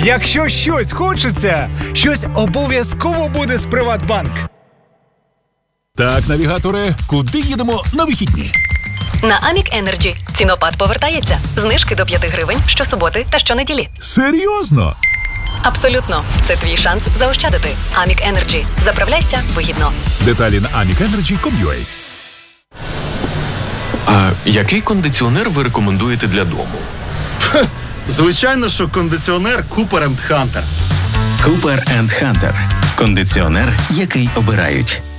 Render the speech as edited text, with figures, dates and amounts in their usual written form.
Якщо щось хочеться, щось обов'язково буде з Приватбанк. Так, навігаторе, куди їдемо на вихідні? На Amik Energy. Цінопад повертається. Знижки до 5 гривень щосуботи та щонеділі. Серйозно? Абсолютно. Це твій шанс заощадити. Amik Energy. Заправляйся вигідно. Деталі на amikenergy.com.ua. А який кондиціонер ви рекомендуєте для дому? Звичайно, що кондиціонер Cooper & Hunter. Cooper & Hunter. Кондиціонер, який обирають.